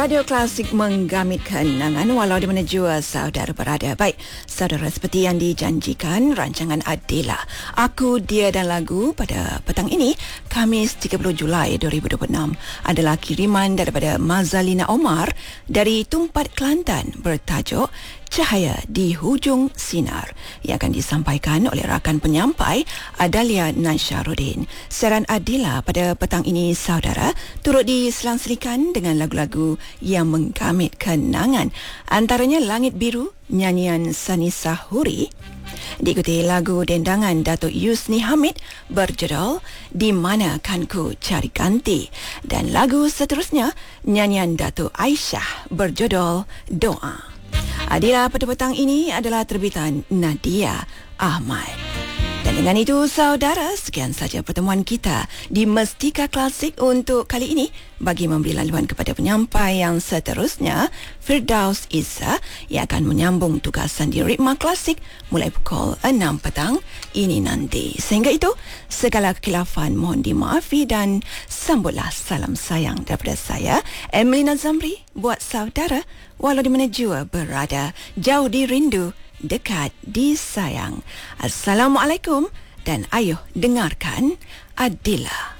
Radio Klasik menggamit kenangan walau di mana jua saudara berada. Baik, saudara, seperti yang dijanjikan, rancangan Adila, Aku, Dia dan Lagu pada petang ini, Khamis 30 Julai 2026, adalah kiriman daripada Mazalina Omar dari Tumpat, Kelantan bertajuk Cahaya di Hujung Sinar yang akan disampaikan oleh rakan penyampai Adalia Nasyarudin. Siaran Adila pada petang ini, saudara, turut diselangsirikan dengan lagu-lagu yang menggamit kenangan, antaranya Langit Biru nyanyian Sani Sahuri, diikuti lagu dendangan Datuk Yusni Hamid berjudul Di Mana Kan Ku Cari Ganti, dan lagu seterusnya nyanyian Datuk Aisyah berjudul Doa. Adila pada petang ini adalah terbitan Nadia Ahmad. Dan dengan itu, saudara, sekian saja pertemuan kita di Mestika Klasik untuk kali ini. Bagi memberi laluan kepada penyampai yang seterusnya, Firdaus Isa, yang akan menyambung tugasan di Ritma Klasik mulai pukul 6 petang ini nanti. Sehingga itu, segala kekhilafan mohon dimaafi dan sambutlah salam sayang daripada saya, Emily Nazamri, buat saudara walau di mana jua berada, jauh dirindu, dekat disayang. Assalamualaikum dan ayuh dengarkan Adila.